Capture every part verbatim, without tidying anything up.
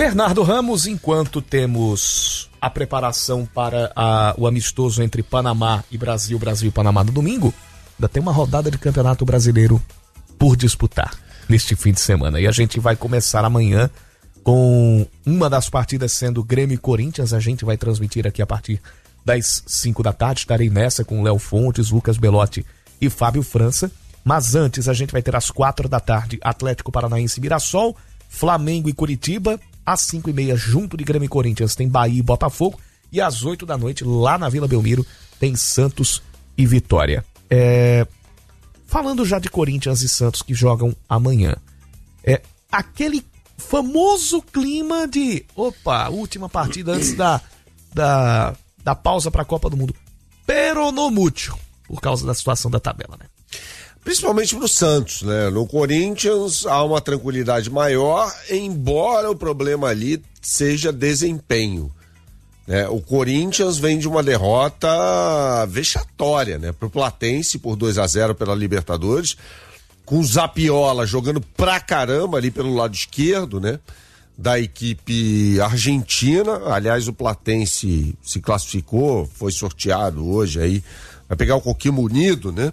Bernardo Ramos, enquanto temos a preparação para a, o amistoso entre Panamá e Brasil, Brasil e Panamá no domingo, ainda tem uma rodada de Campeonato Brasileiro por disputar neste fim de semana. E a gente vai começar amanhã com uma das partidas sendo Grêmio e Corinthians. A gente vai transmitir aqui a partir das cinco da tarde. Estarei nessa com Léo Fontes, Lucas Belotti e Fábio França. Mas antes a gente vai ter às quatro da tarde Atlético Paranaense e Mirassol, Flamengo e Curitiba. Às cinco e meia, junto de Grêmio e Corinthians, tem Bahia e Botafogo. E às oito da noite, lá na Vila Belmiro, tem Santos e Vitória. É... Falando já de Corinthians e Santos que jogam amanhã, é aquele famoso clima de, opa, última partida antes da, da, da pausa para a Copa do Mundo. Pero no mucho, por causa da situação da tabela, né? Principalmente pro Santos, né? No Corinthians há uma tranquilidade maior, embora o problema ali seja desempenho. Né? O Corinthians vem de uma derrota vexatória, né? Pro Platense por dois a zero pela Libertadores, com o Zapiola jogando pra caramba ali pelo lado esquerdo, né? Da equipe argentina. Aliás, o Platense se classificou, foi sorteado hoje aí, vai pegar o Coquimbo Unido, né?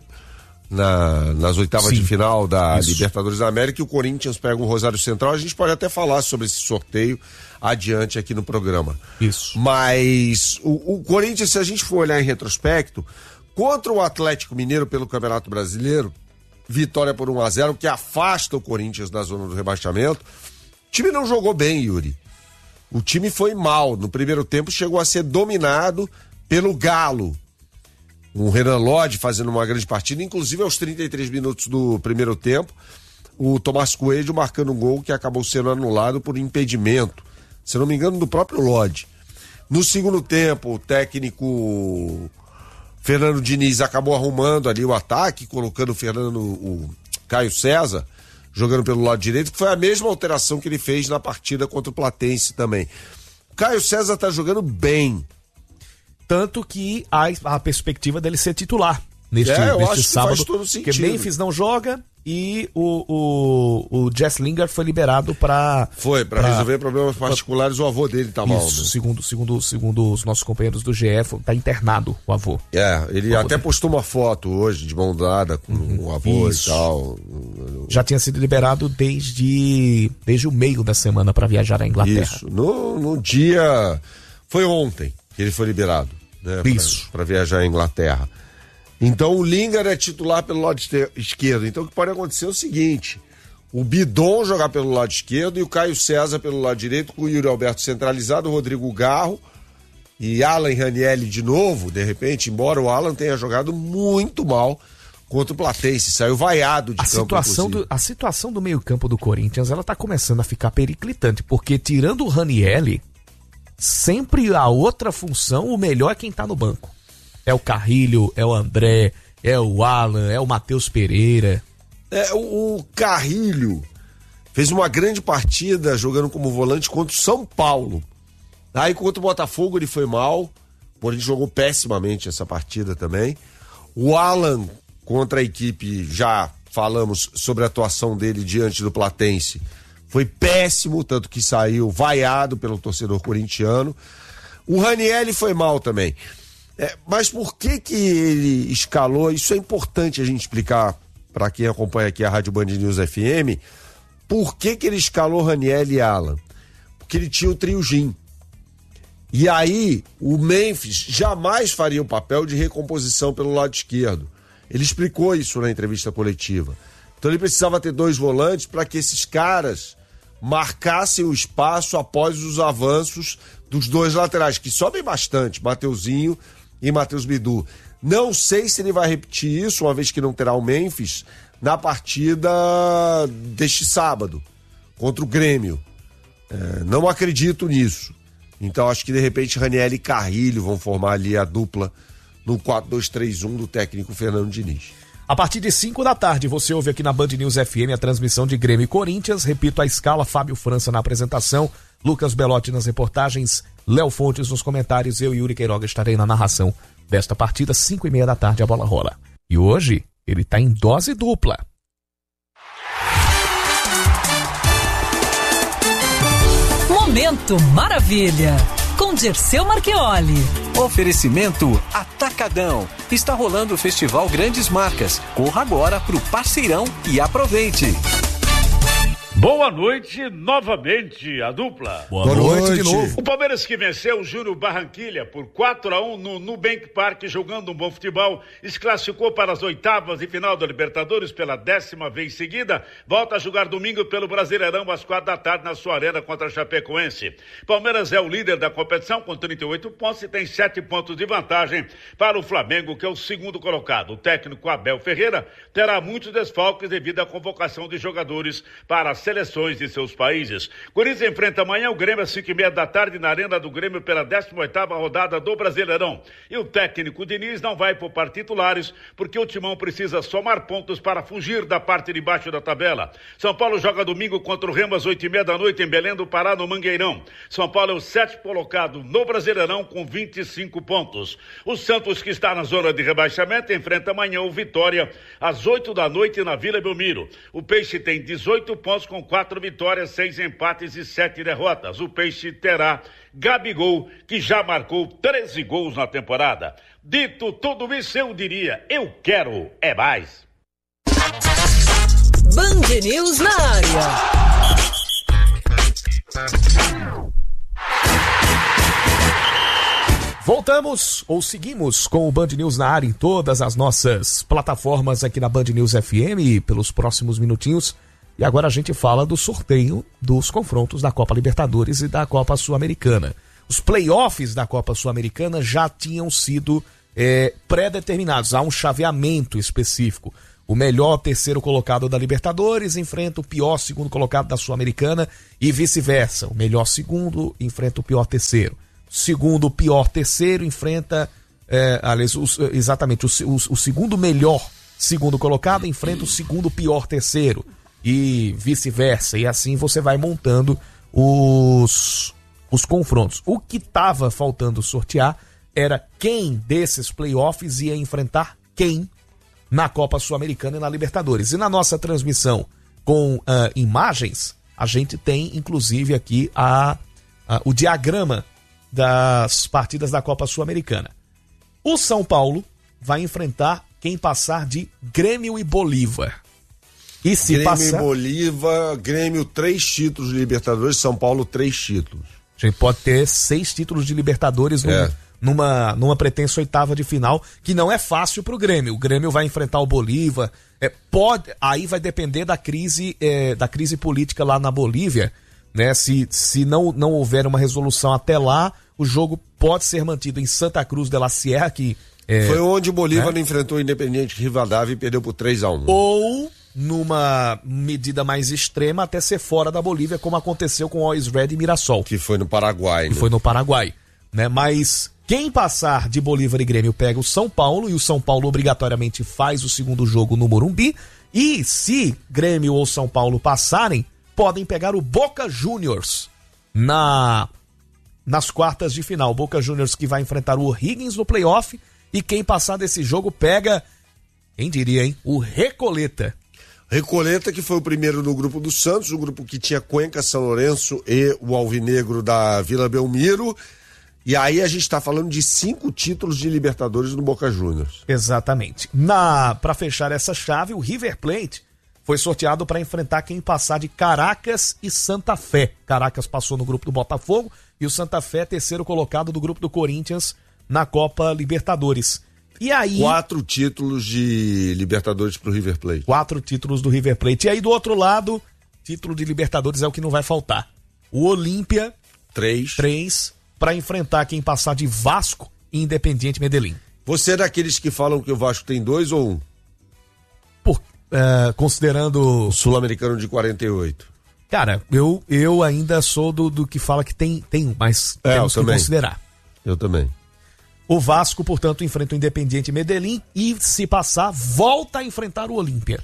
Na, nas oitavas Sim, de final da isso. Libertadores da América, e o Corinthians pega o Rosário Central. A gente pode até falar sobre esse sorteio adiante aqui no programa. Isso. Mas o, o Corinthians, se a gente for olhar em retrospecto, contra o Atlético Mineiro pelo Campeonato Brasileiro, vitória por um a zero, que afasta o Corinthians da zona do rebaixamento. O time não jogou bem, Yuri. O time foi mal. No primeiro tempo chegou a ser dominado pelo Galo. O Renan Lodge fazendo uma grande partida, inclusive aos trinta e três minutos do primeiro tempo, o Tomás Coelho marcando um gol que acabou sendo anulado por impedimento, se não me engano, do próprio Lodge. No segundo tempo, o técnico Fernando Diniz acabou arrumando ali o ataque, colocando o Fernando, o Caio César, jogando pelo lado direito, que foi a mesma alteração que ele fez na partida contra o Platense também. O Caio César tá jogando bem. Tanto que há a perspectiva dele ser titular neste, é, neste sábado. Porque Memphis não joga e o, o, o Jess Lingard foi liberado para... Foi, para resolver problemas particulares. O avô dele tá mal. Isso, né? segundo, segundo, segundo os nossos companheiros do G F, tá internado o avô. É, ele o até dele. postou uma foto hoje de mão dada com uhum, o avô isso. e tal. Já tinha sido liberado desde, desde o meio da semana para viajar à Inglaterra. Isso, no, no dia... Foi ontem que ele foi liberado, né? Isso. Para viajar à Inglaterra. Então o Lingard é titular pelo lado esquerdo. Então o que pode acontecer é o seguinte: o Bidon jogar pelo lado esquerdo e o Caio César pelo lado direito, com o Yuri Alberto centralizado, o Rodrigo Garro e Alan Ranieri de novo, de repente, embora o Alan tenha jogado muito mal contra o Platense, saiu vaiado de a campo. Situação do, a situação do meio-campo do Corinthians, ela tá começando a ficar periclitante, porque tirando o Ranieri, sempre a outra função, o melhor é quem tá no banco. É o Carrilho, é o André, é o Alan, é o Matheus Pereira. É, o, o Carrilho fez uma grande partida jogando como volante contra o São Paulo. Aí contra o Botafogo ele foi mal, porém ele jogou pessimamente essa partida também. O Alan contra a equipe, já falamos sobre a atuação dele diante do Platense, foi péssimo, tanto que saiu vaiado pelo torcedor corintiano. O Ranieri foi mal também. É, mas por que que ele escalou? Isso é importante a gente explicar para quem acompanha aqui a Rádio Band News F M. Por que que ele escalou Ranieri e Alan? Porque ele tinha o trio Gin. E aí o Memphis jamais faria o papel de recomposição pelo lado esquerdo. Ele explicou isso na entrevista coletiva. Então ele precisava ter dois volantes para que esses caras marcassem o espaço após os avanços dos dois laterais, que sobem bastante, Mateuzinho e Matheus Bidu. Não sei se ele vai repetir isso, uma vez que não terá o Memphis, na partida deste sábado, contra o Grêmio. É, não acredito nisso. Então acho que de repente Ranieri e Carrilho vão formar ali a dupla no quatro dois três um do técnico Fernando Diniz. A partir de cinco da tarde, você ouve aqui na Band News F M a transmissão de Grêmio e Corinthians. Repito a escala: Fábio França na apresentação, Lucas Belotti nas reportagens, Léo Fontes nos comentários, eu e Yuri Queiroga estarei na narração desta partida. Cinco e meia da tarde a bola rola. E hoje ele tá em dose dupla. Momento Momento Maravilha, com Dirceu Marchioli. Oferecimento Atacadão. Está rolando o Festival Grandes Marcas. Corra agora pro Parceirão e aproveite. Boa noite, novamente, a dupla. Boa, Boa noite, noite de novo. O Palmeiras, que venceu o Júnior Barranquilha por quatro a um no Nubank Park, jogando um bom futebol, se classificou para as oitavas de final da Libertadores pela décima vez seguida. Volta a jogar domingo pelo Brasileirão às quatro da tarde na sua arena contra a Chapecoense. Palmeiras é o líder da competição com trinta e oito pontos e tem sete pontos de vantagem para o Flamengo, que é o segundo colocado. O técnico Abel Ferreira terá muitos desfalques devido à convocação de jogadores para a seleções de seus países. Corinthians enfrenta amanhã o Grêmio às cinco e meia da tarde na Arena do Grêmio pela décima oitava rodada do Brasileirão. E o técnico Diniz não vai poupar titulares porque o Timão precisa somar pontos para fugir da parte de baixo da tabela. São Paulo joga domingo contra o Remo às oito e meia da noite em Belém do Pará, no Mangueirão. São Paulo é o sétimo colocado no Brasileirão com vinte e cinco pontos. O Santos, que está na zona de rebaixamento, enfrenta amanhã o Vitória às oito da noite na Vila Belmiro. O Peixe tem dezoito pontos com quatro vitórias, seis empates e sete derrotas. O Peixe terá Gabigol, que já marcou treze gols na temporada. Dito tudo isso, eu diria, eu quero é mais. Band News na área. Voltamos ou seguimos com o Band News na área em todas as nossas plataformas aqui na Band News F M pelos próximos minutinhos. E agora a gente fala do sorteio dos confrontos da Copa Libertadores e da Copa Sul-Americana. Os playoffs da Copa Sul-Americana já tinham sido é, pré-determinados. Há um chaveamento específico. O melhor terceiro colocado da Libertadores enfrenta o pior segundo colocado da Sul-Americana e vice-versa. O melhor segundo enfrenta o pior terceiro. Segundo, o pior terceiro enfrenta... É, aliás, o, exatamente, o, o, o segundo melhor segundo colocado enfrenta o segundo pior terceiro. E vice-versa, e assim você vai montando os, os confrontos. O que estava faltando sortear era quem desses playoffs ia enfrentar quem na Copa Sul-Americana e na Libertadores. E na nossa transmissão com uh, imagens, a gente tem inclusive aqui a, a, o diagrama das partidas da Copa Sul-Americana. O São Paulo vai enfrentar quem passar de Grêmio e Bolívar. E se Grêmio passar... e Bolívar, Grêmio três títulos de Libertadores, São Paulo três títulos. A gente pode ter seis títulos de Libertadores é. num, numa, numa pretensa oitava de final, que não é fácil pro Grêmio. O Grêmio vai enfrentar o Bolívar. É, pode, aí vai depender da crise, é, da crise política lá na Bolívia, né? Se, se não, não houver uma resolução até lá, o jogo pode ser mantido em Santa Cruz de la Sierra, que... É, foi onde o Bolívar né? enfrentou o Independiente Rivadavia e perdeu por três a um. Ou... numa medida mais extrema, até ser fora da Bolívia, como aconteceu com o Always Red e Mirassol. Que foi no Paraguai, Que né? foi no Paraguai, né? Mas quem passar de Bolívar e Grêmio pega o São Paulo, e o São Paulo obrigatoriamente faz o segundo jogo no Morumbi, e se Grêmio ou São Paulo passarem, podem pegar o Boca Juniors na, nas quartas de final. O Boca Juniors que vai enfrentar o O'Higgins no playoff, e quem passar desse jogo pega, quem diria, hein? O Recoleta. Recoleta, que foi o primeiro no grupo do Santos, o grupo que tinha Cuenca, São Lourenço e o Alvinegro da Vila Belmiro. E aí a gente está falando de cinco títulos de Libertadores no Boca Juniors. Exatamente. Na, para fechar essa chave, o River Plate foi sorteado para enfrentar quem passar de Caracas e Santa Fé. Caracas passou no grupo do Botafogo e o Santa Fé, terceiro colocado do grupo do Corinthians na Copa Libertadores. E aí... Quatro títulos de Libertadores pro River Plate. Quatro títulos do River Plate. E aí do outro lado, título de Libertadores é o que não vai faltar. O Olímpia, três. Três, para enfrentar quem passar de Vasco e Independiente Medellín. Você é daqueles que falam que o Vasco tem dois ou um? Por, uh, considerando... O Sul-Americano de quarenta e oito. Cara, eu, eu ainda sou do, do que fala que tem, tem um, mas é, temos que também. considerar. Eu também. O Vasco, portanto, enfrenta o Independiente Medellín e, se passar, volta a enfrentar o Olímpia.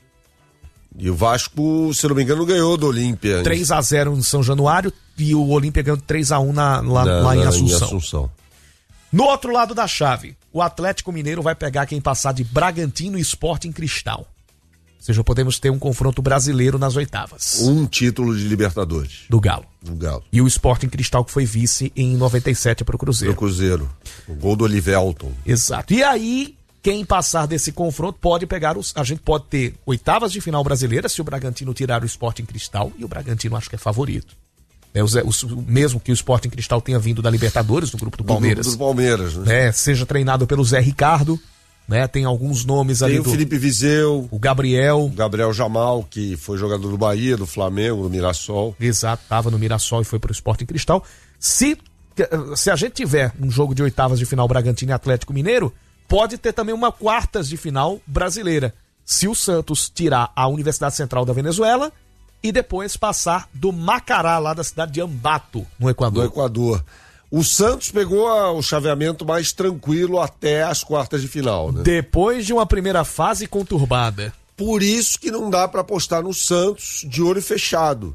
E o Vasco, se não me engano, ganhou do Olímpia. três a zero em São Januário e o Olímpia ganhou três a um na, lá, na, lá em, na, Assunção. em Assunção. No outro lado da chave, o Atlético Mineiro vai pegar quem passar de Bragantino e Sporting Cristal. Ou seja, podemos ter um confronto brasileiro nas oitavas. Um título de Libertadores. Do Galo. Do Galo. E o Sporting Cristal, que foi vice em noventa e sete para o Cruzeiro. Pro Cruzeiro. O gol do Olivelton. Exato. E aí, quem passar desse confronto pode pegar os... A gente pode ter oitavas de final brasileira se o Bragantino tirar o Sporting Cristal. E o Bragantino acho que é favorito. É, o, o, mesmo que o Sporting Cristal tenha vindo da Libertadores, do grupo do Palmeiras. Do, do Palmeiras, né? né? Seja treinado pelo Zé Ricardo. Né? Tem alguns nomes Tem ali. Tem o do, Felipe Viseu. O Gabriel. O Gabriel Jamal, que foi jogador do Bahia, do Flamengo, do Mirassol. Exato, estava no Mirassol e foi pro Sporting Cristal. Se, se a gente tiver um jogo de oitavas de final Bragantino e Atlético Mineiro, pode ter também uma quartas de final brasileira. Se o Santos tirar a Universidade Central da Venezuela e depois passar do Macará, lá da cidade de Ambato, no Equador. No Equador. O Santos pegou o chaveamento mais tranquilo até as quartas de final, né? Depois de uma primeira fase conturbada. Por isso que não dá para apostar no Santos de olho fechado.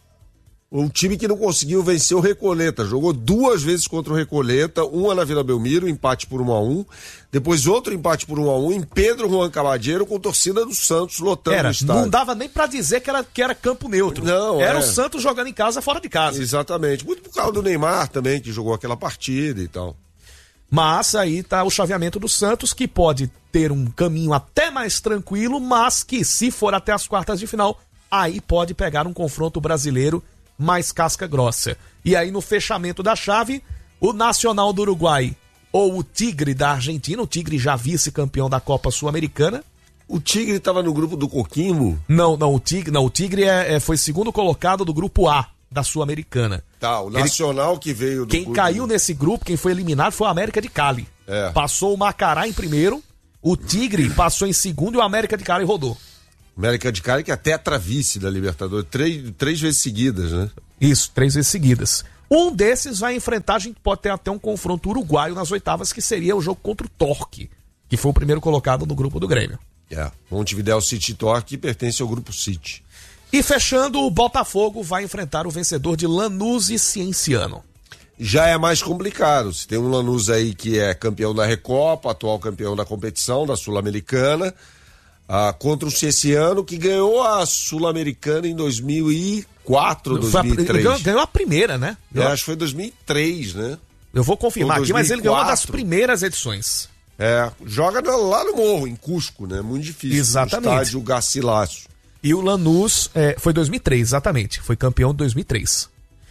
Um time que não conseguiu vencer o Recoleta. Jogou duas vezes contra o Recoleta, uma na Vila Belmiro, empate por um a um. Depois outro empate por um a um em Pedro Juan Cavadeiro, com torcida do Santos lotando era, o estádio. Não dava nem pra dizer que era, que era campo neutro. Não, era é. o Santos jogando em casa, fora de casa. Exatamente. Muito por causa do Neymar também, que jogou aquela partida e tal. Mas aí tá o chaveamento do Santos, que pode ter um caminho até mais tranquilo, mas que se for até as quartas de final, aí pode pegar um confronto brasileiro mais casca grossa. E aí no fechamento da chave, o Nacional do Uruguai ou o Tigre da Argentina, o Tigre já vice-campeão da Copa Sul-Americana. O Tigre estava no grupo do Coquimbo? Não, não, o Tigre, não, o Tigre é, é, foi segundo colocado do grupo A da Sul-Americana. Tá, o Nacional Ele, que veio do Quem clube... caiu nesse grupo, quem foi eliminado foi o América de Cali. É. Passou o Macará em primeiro, o Tigre passou em segundo e o América de Cali rodou. América de Cali que é tetravice da Libertadores, três, três vezes seguidas, né? Isso, três vezes seguidas. Um desses vai enfrentar, a gente pode ter até um confronto uruguaio nas oitavas, que seria o jogo contra o Torque, que foi o primeiro colocado no grupo do Grêmio. É, Montevidéu City Torque pertence ao grupo City. E fechando, o Botafogo vai enfrentar o vencedor de Lanús e Cienciano. Já é mais complicado, se tem um Lanús aí que é campeão da Recopa, atual campeão da competição, da Sul-Americana, ah, contra o Cienciano, que ganhou a Sul-Americana em dois mil e quatro, dois mil e três. Ganhou, ganhou a primeira, né? Eu acho que foi dois mil e três, né? Eu vou confirmar aqui, mas ele ganhou uma das dois mil e quatro. primeiras edições. É, joga lá no Morro, em Cusco, né? Muito difícil. Exatamente. No estádio Garcilaso. E o Lanús é, foi dois mil e três, exatamente. Foi campeão de dois mil e três.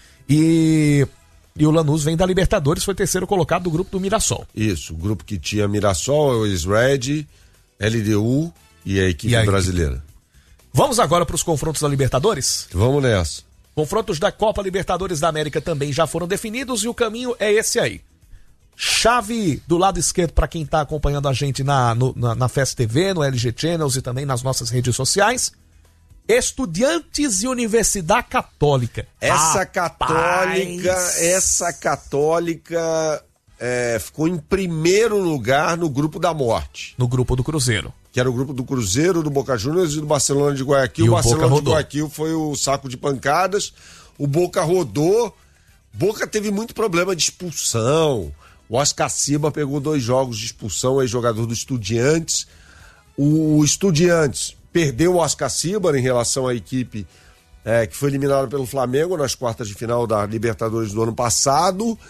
E, e o Lanús vem da Libertadores, foi terceiro colocado do grupo do Mirassol. Isso, o grupo que tinha Mirassol, o Ex-Red, L D U e a equipe e a brasileira. Equipe. Vamos agora para os confrontos da Libertadores? Vamos nessa. Confrontos da Copa Libertadores da América também já foram definidos e o caminho é esse aí. Chave do lado esquerdo para quem está acompanhando a gente na, no, na, na F E S T V, no L G Channels e também nas nossas redes sociais. Estudiantes e Universidade Católica. Essa Rapaz. católica, essa católica é, ficou em primeiro lugar no grupo da morte. No grupo do Cruzeiro. Que era o grupo do Cruzeiro, do Boca Juniors e do Barcelona de Guayaquil. E o o Barcelona Boca de rodou. Guayaquil foi o saco de pancadas. O Boca rodou. Boca teve muito problema de expulsão. O Oscar Ciba pegou dois jogos de expulsão, aí jogador do Estudiantes. O Estudiantes perdeu o Oscar Ciba em relação à equipe é, que foi eliminada pelo Flamengo nas quartas de final da Libertadores do ano passado.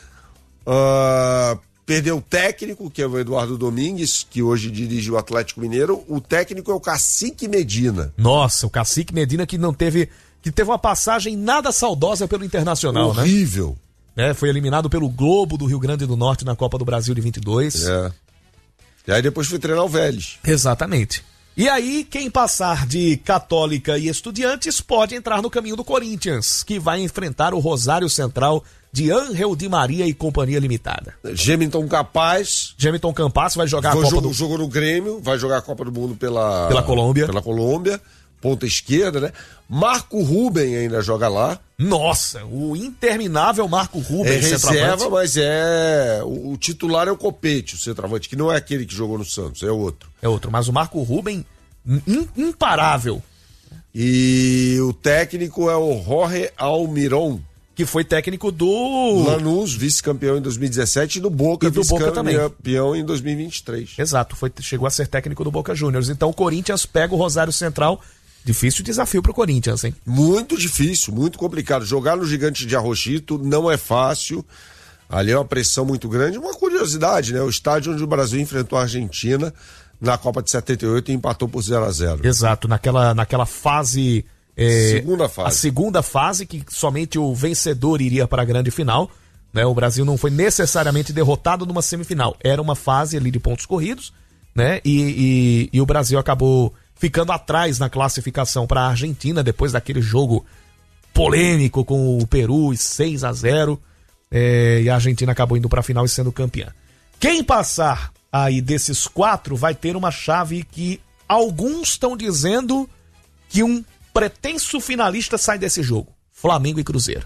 Uh, perdeu o técnico, que é o Eduardo Domingues, que hoje dirige o Atlético Mineiro. O técnico é o Cacique Medina. Nossa, o Cacique Medina que não teve, que teve uma passagem nada saudosa pelo Internacional, né? Horrível. É, foi eliminado pelo Globo do Rio Grande do Norte na Copa do Brasil de vinte e dois. É. E aí depois foi treinar o Vélez. Exatamente. E aí, quem passar de Católica e Estudiantes pode entrar no caminho do Corinthians, que vai enfrentar o Rosário Central de Ángel Di Maria e Companhia Limitada. Gemington Capaz. Gemington Campas vai jogar Foi a Copa jogo, do... jogou no Grêmio, vai jogar a Copa do Mundo pela... Pela Colômbia. Pela Colômbia. Ponta esquerda, né? Marco Ruben ainda joga lá. Nossa, o interminável Marco Ruben, É reserva, centroavante. mas é... O, o titular é o Copete, o centroavante, que não é aquele que jogou no Santos, é outro. É outro, mas o Marco Ruben, in, imparável. E o técnico é o Jorge Almiron, que foi técnico do Lanús, vice-campeão em dois mil e dezessete, e do Boca, e do Boca também, vice-campeão em dois mil e vinte e três. Exato, foi, chegou a ser técnico do Boca Juniors. Então o Corinthians pega o Rosário Central. Difícil desafio pro Corinthians, hein? Muito difícil, muito complicado. Jogar no Gigante de Arrochito não é fácil. Ali é uma pressão muito grande. Uma curiosidade, né? O estádio onde o Brasil enfrentou a Argentina na Copa de setenta e oito e empatou por zero a zero. Exato, naquela, naquela fase... É, segunda fase. A segunda fase, que somente o vencedor iria para a grande final, né? O Brasil não foi necessariamente derrotado numa semifinal. Era uma fase ali de pontos corridos, né? E, e, e o Brasil acabou ficando atrás na classificação para a Argentina, depois daquele jogo polêmico com o Peru, seis a zero, é, e a Argentina acabou indo para a final e sendo campeã. Quem passar aí desses quatro vai ter uma chave que alguns estão dizendo que um pretenso finalista sai desse jogo: Flamengo e Cruzeiro.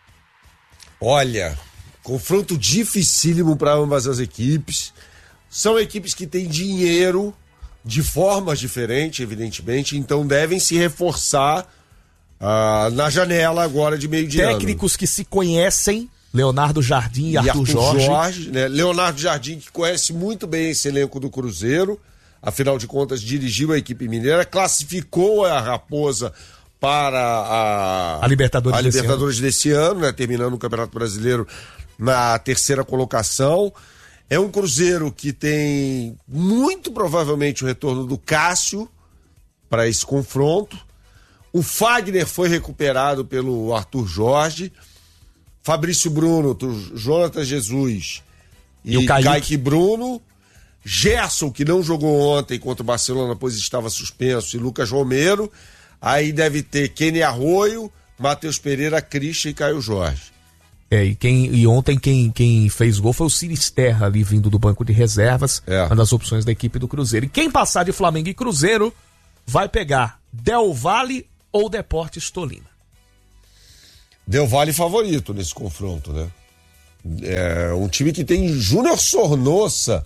Olha, confronto dificílimo para ambas as equipes. São equipes que têm dinheiro de formas diferentes, evidentemente, então devem se reforçar ah, na janela agora de meio de ano. Técnicos que se conhecem, Leonardo Jardim e, e Arthur, Arthur Jorge. Jorge né? Leonardo Jardim, que conhece muito bem esse elenco do Cruzeiro, afinal de contas dirigiu a equipe mineira, classificou a Raposa para a, a Libertadores, a desse Libertadores ano. desse ano, né? Terminando o Campeonato Brasileiro na terceira colocação. É um Cruzeiro que tem muito provavelmente o retorno do Cássio para esse confronto. O Fagner foi recuperado pelo Arthur Jorge. Fabrício Bruno, Jonathan Jesus e, e o Kaique. Kaique Bruno. Gerson, que não jogou ontem contra o Barcelona, pois estava suspenso, e Lucas Romero. Aí deve ter Kenny Arroio, Matheus Pereira, Christian e Caio Jorge. É, e, quem, e ontem quem, quem fez gol foi o Sinisterra, ali vindo do banco de reservas, é. Uma das opções da equipe do Cruzeiro. E quem passar de Flamengo e Cruzeiro vai pegar Del Valle ou Deportes Tolima. Del Valle favorito nesse confronto, né? É um time que tem Júnior Sornossa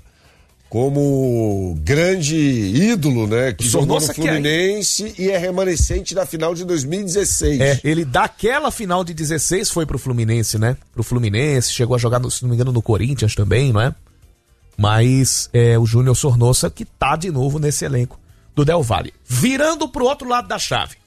como grande ídolo, né? Que jogou no Fluminense é... e é remanescente da final de dois mil e dezesseis. É, ele daquela final de dezesseis foi pro Fluminense, né? Pro Fluminense, chegou a jogar, no, se não me engano, no Corinthians também, não é? Mas é o Júnior Sornossa que tá de novo nesse elenco do Del Valle. Virando pro outro lado da chave.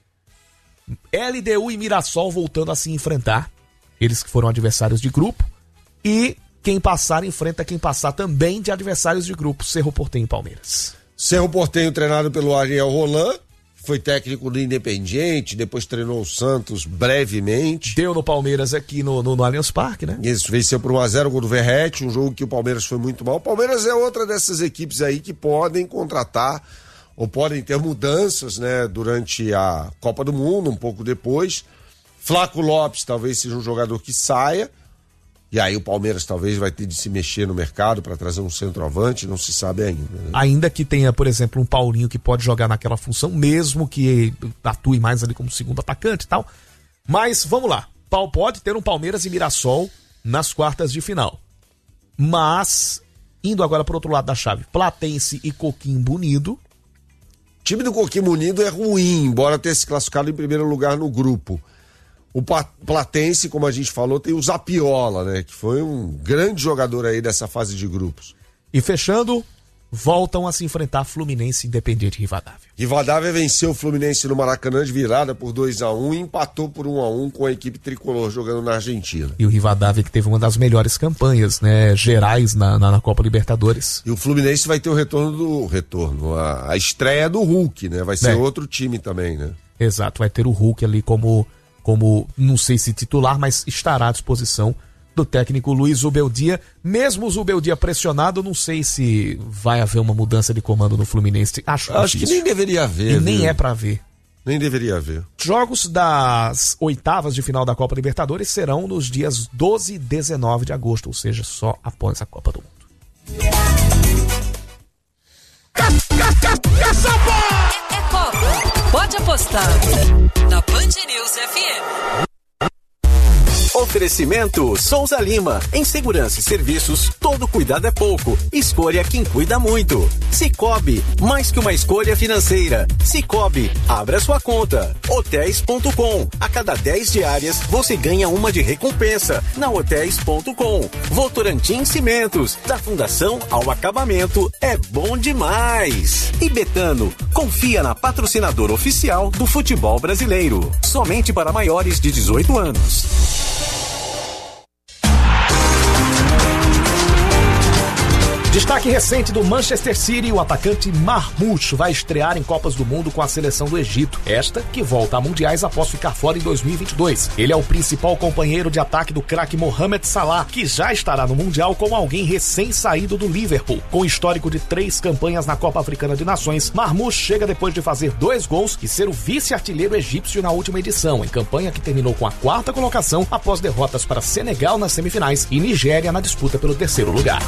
L D U e Mirassol voltando a se enfrentar. Eles que foram adversários de grupo. E quem passar enfrenta quem passar também de adversários de grupo, Cerro Porteño e Palmeiras. Cerro Porteño treinado pelo Ariel Roland, foi técnico do Independiente, depois treinou o Santos brevemente. Deu no Palmeiras aqui no, no, no Allianz Parque, né? Isso, venceu por um a zero o gol do Verratti, um jogo que o Palmeiras foi muito mal. O Palmeiras é outra dessas equipes aí que podem contratar ou podem ter mudanças, né, durante a Copa do Mundo, um pouco depois. Flaco Lopes talvez seja um jogador que saia. E aí o Palmeiras talvez vai ter de se mexer no mercado para trazer um centroavante, não se sabe ainda. Né? Ainda que tenha, por exemplo, um Paulinho que pode jogar naquela função, mesmo que atue mais ali como segundo atacante e tal. Mas vamos lá, pode ter um Palmeiras e Mirassol nas quartas de final. Mas, indo agora para o outro lado da chave, Platense e Coquimbo Unido. O time do Coquimbo Unido é ruim, embora tenha se classificado em primeiro lugar no grupo. O Platense, como a gente falou, tem o Zapiola, né? Que foi um grande jogador aí dessa fase de grupos. E fechando, voltam a se enfrentar Fluminense e Independiente Rivadavia. Rivadavia venceu o Fluminense no Maracanã de virada por dois a um e empatou por um a um com a equipe tricolor jogando na Argentina. E o Rivadavia que teve uma das melhores campanhas, né? Gerais na, na, na Copa Libertadores. E o Fluminense vai ter o retorno do... Retorno, a, a estreia do Hulk, né? Vai ser é. outro time também, né? Exato, vai ter o Hulk ali como... como, não sei se titular, mas estará à disposição do técnico Luiz Zubeldia. Mesmo o Zubeldia pressionado, não sei se vai haver uma mudança de comando no Fluminense. Acho, Acho que nem deveria haver. E nem é pra ver. Nem deveria haver. Jogos das oitavas de final da Copa Libertadores serão nos dias doze e dezenove de agosto, ou seja, só após a Copa do Mundo. É, é Copa. Pode apostar na Band News F M. Oferecimento Souza Lima. Em segurança e serviços, todo cuidado é pouco. Escolha quem cuida muito. Cicobi, mais que uma escolha financeira. Cicobi, abra sua conta. Hotéis ponto com. A cada dez diárias, você ganha uma de recompensa. Na Hotéis ponto com. Votorantim Cimentos. Da fundação ao acabamento, é bom demais. E Betano, confia na patrocinadora oficial do futebol brasileiro. Somente para maiores de dezoito anos. Destaque recente do Manchester City, o atacante Marmoush vai estrear em Copas do Mundo com a seleção do Egito. Esta que volta a mundiais após ficar fora em dois mil e vinte e dois. Ele é o principal companheiro de ataque do craque Mohamed Salah, que já estará no Mundial como alguém recém-saído do Liverpool. Com histórico de três campanhas na Copa Africana de Nações, Marmoush chega depois de fazer dois gols e ser o vice-artilheiro egípcio na última edição, em campanha que terminou com a quarta colocação após derrotas para Senegal nas semifinais e Nigéria na disputa pelo terceiro lugar.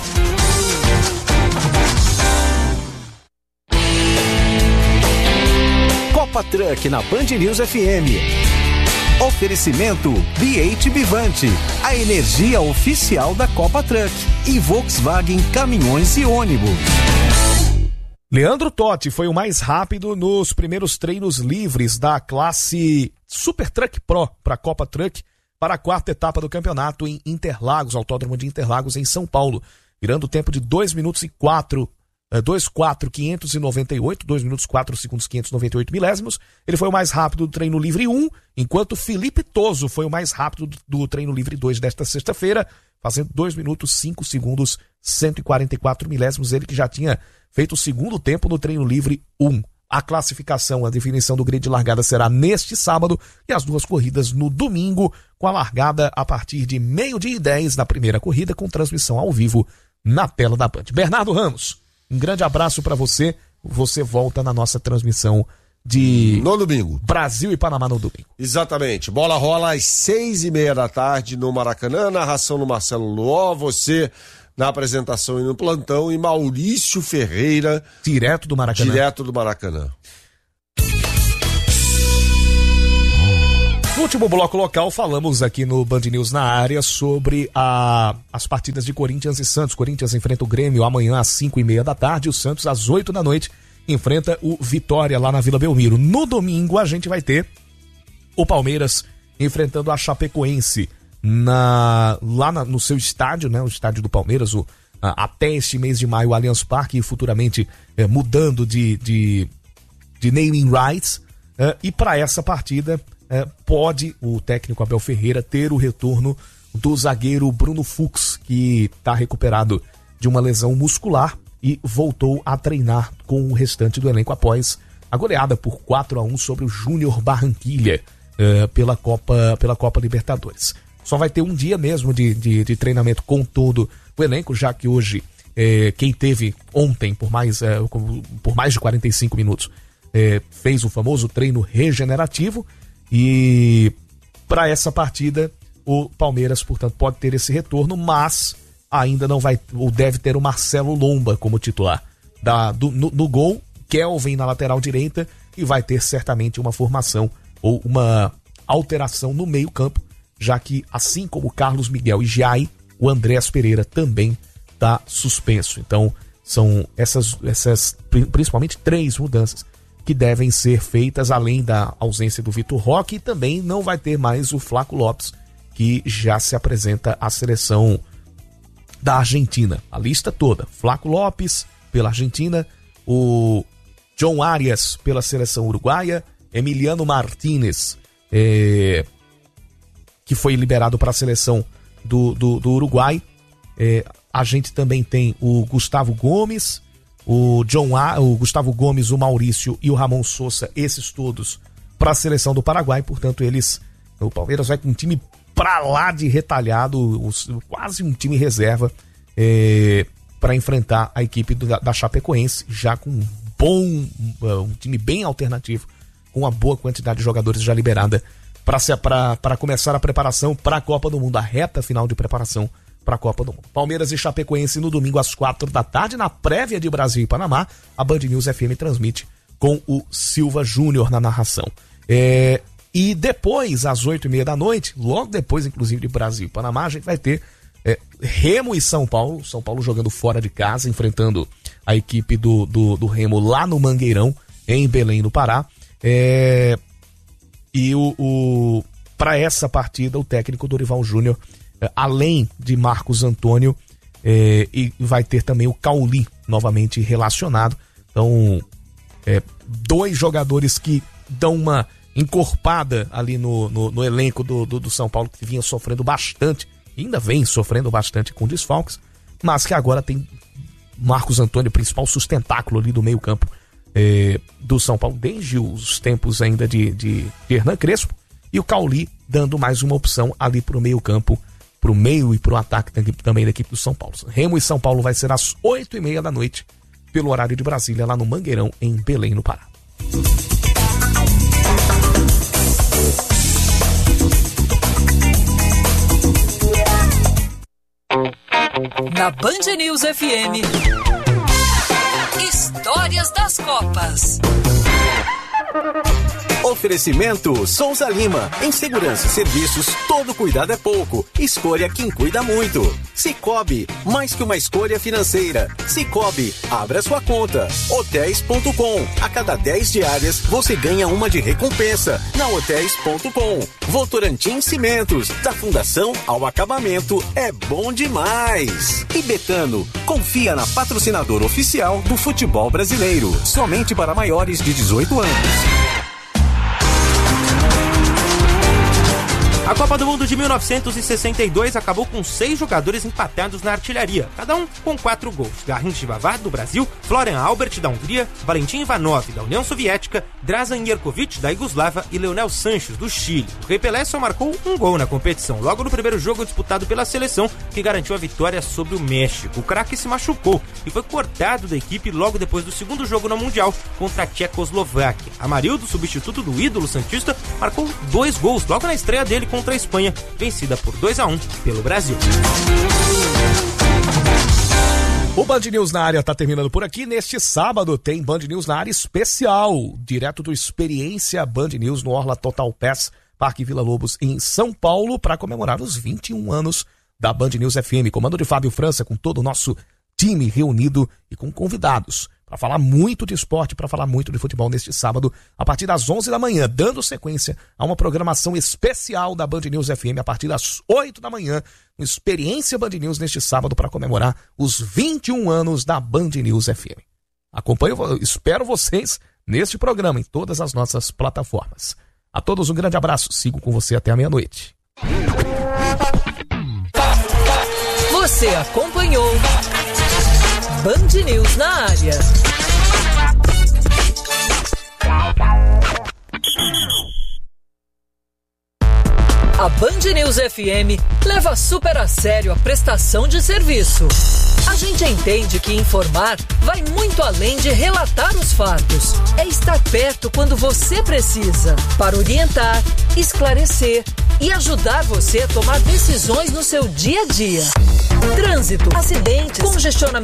Copa Truck na Band News F M. Oferecimento B H Vivante, a energia oficial da Copa Truck, e Volkswagen Caminhões e Ônibus. Leandro Totti foi o mais rápido nos primeiros treinos livres da classe Super Truck Pro para a Copa Truck para a quarta etapa do campeonato em Interlagos, Autódromo de Interlagos, em São Paulo, virando o tempo de dois minutos e quatro dois quatro quinhentos e noventa e oito, dois minutos quatro segundos quinhentos e noventa e oito milésimos. Ele foi o mais rápido do treino livre um, enquanto Felipe Toso foi o mais rápido do treino livre dois desta sexta-feira, fazendo dois minutos cinco segundos cento e quarenta e quatro milésimos, ele que já tinha feito o segundo tempo no treino livre um. A classificação, a definição do grid de largada será neste sábado e as duas corridas no domingo, com a largada a partir de meio-dia e dez na primeira corrida, com transmissão ao vivo na tela da Band. Bernardo Ramos, um grande abraço para você. Você volta na nossa transmissão de no domingo. Brasil e Panamá no domingo. Exatamente. Bola rola às seis e meia da tarde no Maracanã, narração no Marcelo Luó, você na apresentação e no plantão, e Maurício Ferreira. Direto do Maracanã. Direto do Maracanã. No último bloco local, falamos aqui no Band News na área sobre a, as partidas de Corinthians e Santos. Corinthians enfrenta o Grêmio amanhã às cinco e meia da tarde, o Santos às oito da noite enfrenta o Vitória lá na Vila Belmiro. No domingo a gente vai ter o Palmeiras enfrentando a Chapecoense na, lá na, no seu estádio, né, o estádio do Palmeiras, o, a, até este mês de maio, o Allianz Parque, e futuramente é, mudando de, de, de naming rights. É, e para essa partida É, pode o técnico Abel Ferreira ter o retorno do zagueiro Bruno Fux, que está recuperado de uma lesão muscular e voltou a treinar com o restante do elenco após a goleada por quatro a um sobre o Júnior Barranquilla é, pela, Copa, pela Copa Libertadores. Só vai ter um dia mesmo de, de, de treinamento com todo o elenco, já que hoje é, quem teve ontem por mais, é, por mais de quarenta e cinco minutos é, fez o famoso treino regenerativo. E para essa partida o Palmeiras, portanto, pode ter esse retorno, mas ainda não vai, ou deve ter o Marcelo Lomba como titular. Da, do, no, no gol, Kelvin na lateral direita, e vai ter certamente uma formação ou uma alteração no meio campo, já que assim como Carlos Miguel e Jai, o Andrés Pereira também está suspenso. Então são essas, essas principalmente três mudanças que devem ser feitas, além da ausência do Vitor Roque, e também não vai ter mais o Flaco Lopes, que já se apresenta à seleção da Argentina. A lista toda: Flaco Lopes pela Argentina, o John Arias pela seleção uruguaia, Emiliano Martínez, é, que foi liberado para a seleção do, do, do Uruguai. É, a gente também tem o Gustavo Gomes, o John A, o Gustavo Gomes, o Maurício e o Ramon Sousa, esses todos para a seleção do Paraguai. Portanto, eles, o Palmeiras vai com um time para lá de retalhado, quase um time reserva, é, para enfrentar a equipe do, da, da Chapecoense, já com um bom, um time bem alternativo, com uma boa quantidade de jogadores já liberada para começar a preparação para a Copa do Mundo, a reta final de preparação para a Copa do Mundo. Palmeiras e Chapecoense no domingo às quatro da tarde, na prévia de Brasil e Panamá. A Band News F M transmite com o Silva Júnior na narração. É, E depois, às oito e meia da noite, logo depois, inclusive, de Brasil e Panamá, a gente vai ter é, Remo e São Paulo. São Paulo jogando fora de casa, enfrentando a equipe do, do, do Remo lá no Mangueirão, em Belém, no Pará. É, e o, o, para essa partida, o técnico Dorival Júnior, é, além de Marcos Antônio, é, e vai ter também o Cauli novamente relacionado. Então, é, dois jogadores que dão uma encorpada ali no, no, no elenco do, do, do São Paulo, que vinha sofrendo bastante, ainda vem sofrendo bastante com desfalques, mas que agora tem Marcos Antônio, principal sustentáculo ali do meio campo eh, do São Paulo, desde os tempos ainda de, de, de Hernan Crespo, e o Cauli dando mais uma opção ali pro meio campo, pro meio e pro ataque também da equipe do São Paulo. Remo e São Paulo vai ser às oito e meia da noite, pelo horário de Brasília, lá no Mangueirão, em Belém, no Pará. Na Band News F M, Histórias das Copas. Oferecimento Souza Lima. Em segurança e serviços, todo cuidado é pouco. Escolha quem cuida muito. Sicoob, mais que uma escolha financeira. Sicoob, abra sua conta. Hotéis ponto com. A cada dez diárias, você ganha uma de recompensa. Na Hotéis ponto com. Votorantim Cimentos. Da fundação ao acabamento, é bom demais. E Betano, confia na patrocinadora oficial do futebol brasileiro. Somente para maiores de dezoito anos. A Copa do Mundo de mil novecentos e sessenta e dois acabou com seis jogadores empatados na artilharia, cada um com quatro gols. Garrincha Vavá, do Brasil, Florian Albert, da Hungria, Valentim Ivanov, da União Soviética, Dražan Jerković, da Iugoslávia e Leonel Sanches, do Chile. O Rei Pelé só marcou um gol na competição, logo no primeiro jogo disputado pela seleção, que garantiu a vitória sobre o México. O craque se machucou e foi cortado da equipe logo depois do segundo jogo no Mundial contra a Tchecoslováquia. Amarildo, substituto do ídolo santista, marcou dois gols logo na estreia dele com contra a Espanha, vencida por dois a um pelo Brasil. O Band News na área está terminando por aqui. Neste sábado tem Band News na área especial, direto do Experiência Band News no Orla Total Pass, Parque Vila Lobos, em São Paulo, para comemorar os vinte e um anos da Band News F M. Comando de Fábio França, com todo o nosso time reunido e com convidados para falar muito de esporte, para falar muito de futebol neste sábado, a partir das onze da manhã, dando sequência a uma programação especial da Band News F M a partir das oito da manhã, no Experiência Band News neste sábado, para comemorar os vinte e um anos da Band News F M. Acompanho, espero vocês neste programa, em todas as nossas plataformas. A todos um grande abraço, sigo com você até a meia-noite. Você acompanhou Band News na área. A Band News F M leva super a sério a prestação de serviço. A gente entende que informar vai muito além de relatar os fatos. É estar perto quando você precisa, para orientar, esclarecer e ajudar você a tomar decisões no seu dia a dia. Trânsito, acidentes, congestionamento